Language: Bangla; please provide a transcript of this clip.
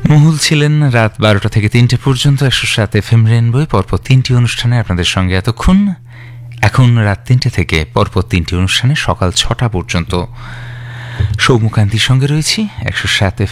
মহুল ছিলেন রাত 12টা থেকে 3টে পর্যন্ত 107 FM রেনবো পরপর 3টি অনুষ্ঠানে আপনাদের সঙ্গে এতক্ষণ। এখন রাত 3টে থেকে পরপর 3টি অনুষ্ঠানে সকাল 6টা পর্যন্ত সৌম্যকান্তির সঙ্গে রয়েছি 107